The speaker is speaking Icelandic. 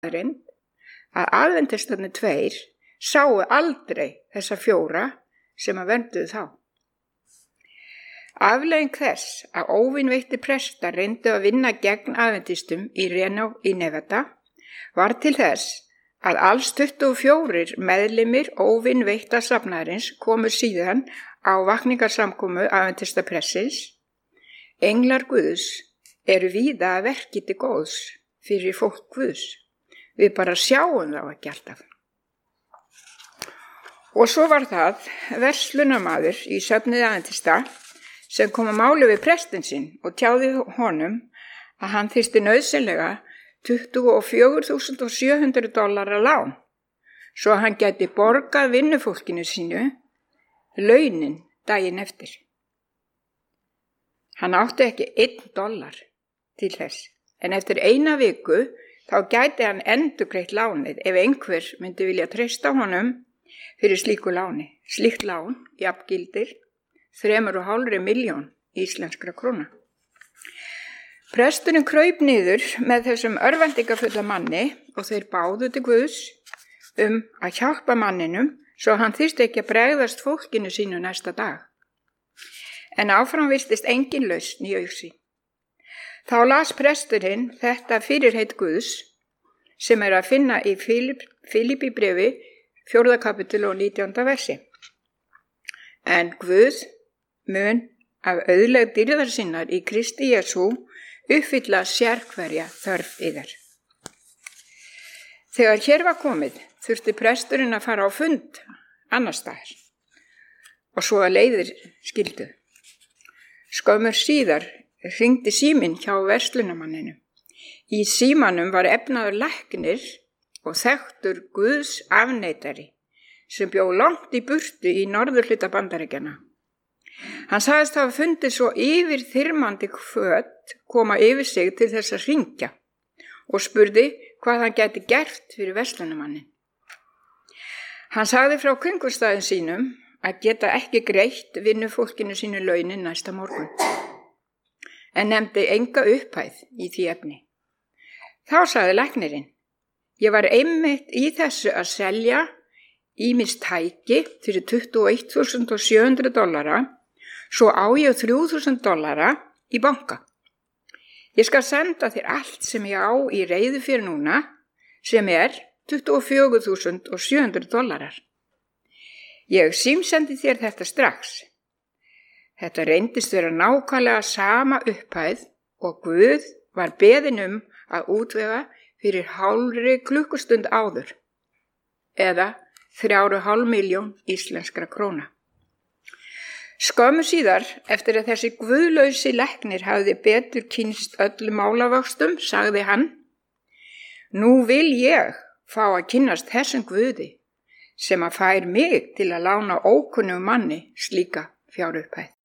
staðreynd að aðventistarnir 2 sáu aldrei þessa 4 sem að vernduðu þá. Afleiðing þess að óvinveittir prestar reyndu að vinna gegn aðventistum í Reno í Nevada var til þess að alls 24 meðlimir óvinveitta safnaðarins komu síðan á vakningarsamkomu aðventistapressins. Englar Guðs eru víða að verki til góðs fyrir fólk Guðs. Við bara sjáum þá ekki alltaf. Og svo var það verslunarmaður í söfnuði aðventista sem kom að máli við prestinn sinn og tjáði honum að hann þyrfti nauðsynlega $24,700 lán svo að hann gæti borgað vinnufólkinu sínu launin daginn eftir. Hann átti ekki $1 til þess, en eftir 1 viku þá gæti hann endurgreitt lánið ef einhver myndi vilja treysta honum fyrir slíku láni. Slíkt lán jafngildir 3,5 milljón íslenskra króna. Presturinn kraup niður með þessum örvæntingafulla manni og þeir báðu til Guðs að hjálpa manninum svo hann þyrfti ekki að bregðast fólkinu sínu næsta dag. En áfram virtist engin lausn í augsýn. Þá las presturinn þetta fyrirheit Guðs sem að finna í Filippíbréfi 4. kapitel og 19. versi. En Guð mun af auðlegð dýrðar sinnar í Kristi Jesú uppfylla sérhverja þörf yðar. Þegar hér var komið þurfti presturinn að fara á fund annars staðar og svo að leiðir skildu. Skömmur síðar hringdi síminn hjá verslunarmanninu. Í símanum var efnaður læknir og þekktur Guðs afneitari sem bjó langt í burtu í norðurhluta Bandaríkjanna. Hann sagðist hafa fundið svo yfirþyrmandi hvöt koma yfir sig til þess að hringja og spurði hvað hann gæti gert fyrir verslunarmannin. Hann sagði frá kringumstæðum sínum að geta ekki greitt vinnufólkinu sínu launin næsta morgun, en nefndi enga upphæð í því efni. Þá sagði læknirinn: ég var einmitt í þessu að selja ýmis tæki fyrir $21,700, svo á ég $3,000 í banka. Ég skal senda þér allt sem ég á í reiðu fyrir núna, sem $24,700. Ég símsendi þér þetta strax. Þetta reyndist vera nákvæmlega sama upphæð og Guð var beðinn að útvega fyrir hálfri klukkustund áður, eða 3,5 milljón íslenskra króna. Skömmu síðar, eftir að þessi guðlausi læknir hafði betur kynnst öllum málavöxtum, sagði hann: nú vil ég fá að kynnast þessum Guði sem að fær mig til að lána ókunnum manni slíka fjárupphæð.